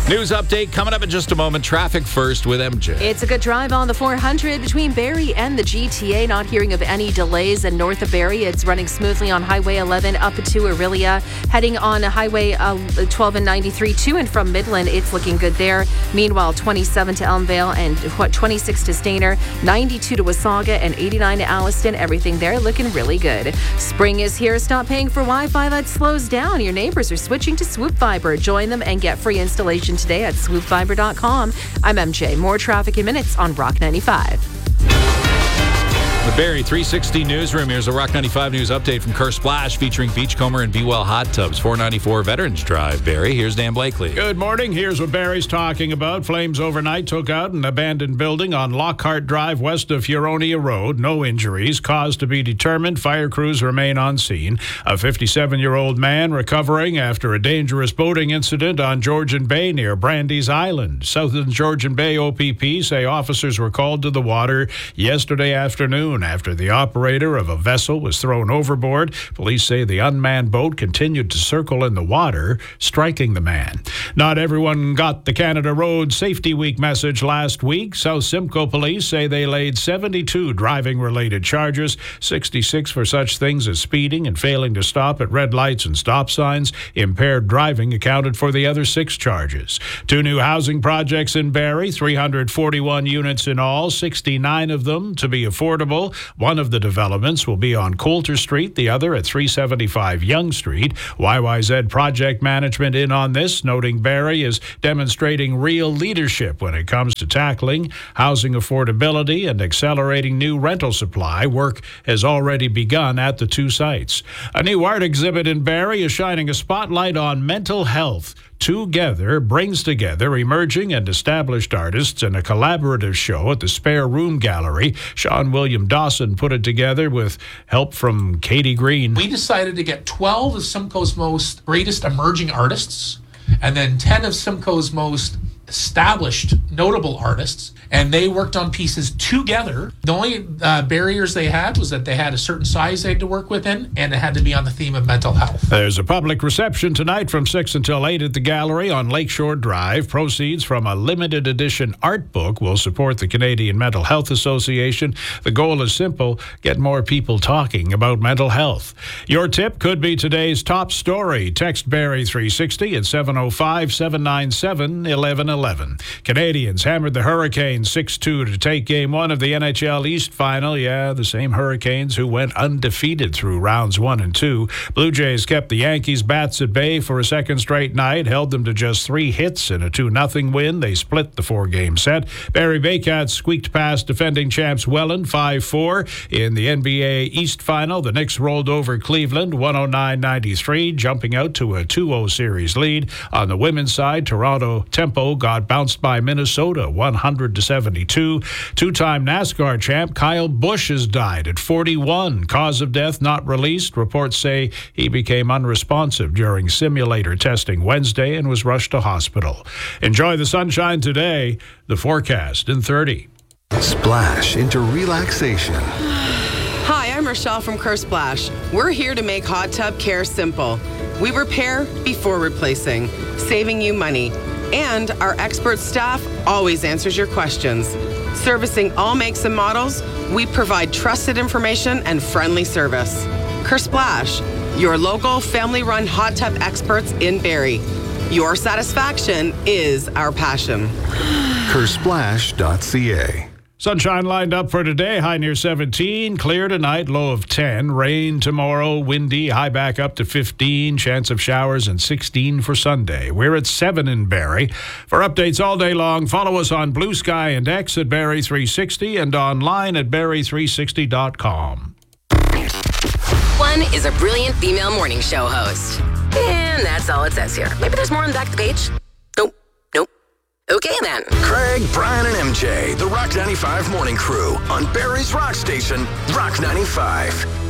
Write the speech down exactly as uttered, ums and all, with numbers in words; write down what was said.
News update coming up in just a moment. Traffic first with M J. It's a good drive on the four hundred between Barrie and the G T A. Not hearing of any delays. And north of Barrie, it's running smoothly on Highway eleven up to Orillia. Heading on Highway uh, twelve and ninety-three to and from Midland, it's looking good there. Meanwhile, twenty-seven to Elmvale and what twenty-six to Stayner, ninety-two to Wasaga, and eighty-nine to Alliston. Everything there looking really good. Spring is here. Stop paying for Wi-Fi that slows down. Your neighbors are switching to Swoop Fiber. Join them and get free installation today at swoop fiber dot com. I'm M J. More traffic in minutes on Rock ninety-five. The Barrie three sixty newsroom. Here's a Rock ninety-five news update from Kerr Splash featuring Beachcomber and Be Well Hot Tubs. four ninety-four Veterans Drive, Barrie. Here's Dan Blakely. Good morning. Here's what Barrie's talking about. Flames overnight took out an abandoned building on Lockhart Drive west of Huronia Road. No injuries. Cause to be determined. Fire crews remain on scene. A fifty-seven-year-old man recovering after a dangerous boating incident on Georgian Bay near Brandy's Island. Southern Georgian Bay O P P say officers were called to the water yesterday afternoon after the operator of a vessel was thrown overboard. Police say the unmanned boat continued to circle in the water, striking the man. Not everyone got the Canada Road Safety Week message last week. South Simcoe police say they laid seventy-two driving-related charges, sixty-six for such things as speeding and failing to stop at red lights and stop signs. Impaired driving accounted for the other six charges. Two new housing projects in Barrie, three hundred forty-one units in all, sixty-nine of them to be affordable. One of the developments will be on Coulter Street, the other at three seventy-five Yonge Street. Y Y Z Project Management in on this, noting Barrie is demonstrating real leadership when it comes to tackling housing affordability and accelerating new rental supply. Work has already begun at the two sites. A new art exhibit in Barrie is shining a spotlight on mental health. Together brings together emerging and established artists in a collaborative show at the Spare Room Gallery. Sean William Dawson put it together with help from Katie Green. We decided to get twelve of Simcoe's most greatest emerging artists and then ten of Simcoe's most established notable artists, and they worked on pieces together. The only uh, barriers they had was that they had a certain size they had to work within, and it had to be on the theme of mental health. There's a public reception tonight from six until eight at the gallery on Lakeshore Drive. Proceeds from a limited edition art book will support the Canadian Mental Health Association. The goal is simple: get more people talking about mental health. Your tip could be today's top story. Text Barrie three sixty at seven oh five, seven nine seven, eleven eleven. Canadians hammered the Hurricanes six two to take Game one of the N H L East Final. Yeah, the same Hurricanes who went undefeated through rounds one and two. Blue Jays kept the Yankees' bats at bay for a second straight night, held them to just three hits in a two nothing win. They split the four-game set. Barrie Baycats squeaked past defending champs Welland five four. In the N B A East Final, the Knicks rolled over Cleveland one oh nine ninety-three, jumping out to a two oh series lead. On the women's side, Toronto Tempo got bounced by Minnesota one hundred to seventy-two. Two-time NASCAR champ Kyle Busch has died at forty-one. Cause of death not released. Reports say he became unresponsive during simulator testing Wednesday and was rushed to hospital. Enjoy the sunshine today. The forecast in thirty. Splash into relaxation. Hi, I'm Rochelle from Kerr Splash. We're here to make hot tub care simple. We repair before replacing, saving you money. And our expert staff always answers your questions. Servicing all makes and models, we provide trusted information and friendly service. Kerr Splash, your local family-run hot tub experts in Barrie. Your satisfaction is our passion. Kerr Splash dot C A. Sunshine lined up for today, high near seventeen. Clear tonight, low of ten. Rain tomorrow, windy, high back up to fifteen. Chance of showers and sixteen for Sunday. We're at seven in Barrie. For updates all day long, follow us on Blue Sky and X at Barrie three sixty and online at Barrie three sixty dot com. One is a brilliant female morning show host. And that's all it says here. Maybe there's more on the back of the page. Nope. Nope. Okay, then. Craig, Brian, and M J, the Rock ninety-five Morning Crew on Barrie's Rock Station, Rock ninety-five.